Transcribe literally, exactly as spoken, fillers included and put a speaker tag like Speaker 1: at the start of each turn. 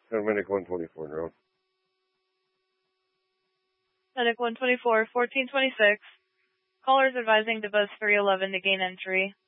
Speaker 1: Medic one twenty-four, no.
Speaker 2: Medic one twenty-four, fourteen twenty-six. Callers advising to bus three eleven to gain entry.